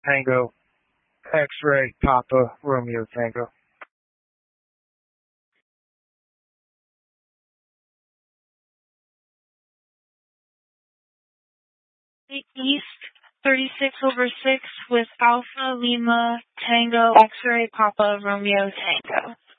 Tango, X-ray, Papa, Romeo, Tango. East 36 over 6 with Alpha Lima Tango X-ray Papa Romeo Tango.